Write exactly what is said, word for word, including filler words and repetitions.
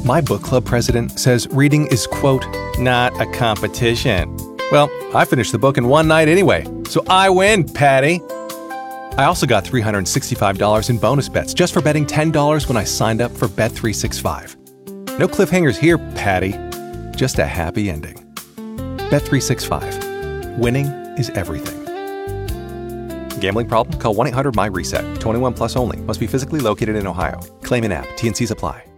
My book club president says reading is, quote, not a competition. Well, I finished the book in one night anyway, so I win, Patty. I also got three hundred sixty-five dollars in bonus bets just for betting ten dollars when I signed up for Bet three sixty-five. No cliffhangers here, Patty. Just a happy ending. Bet three sixty-five. Winning is everything. Gambling problem? Call one eight hundred M Y RESET. twenty-one plus only. Must be physically located in Ohio. Claim in app. T N Cs apply.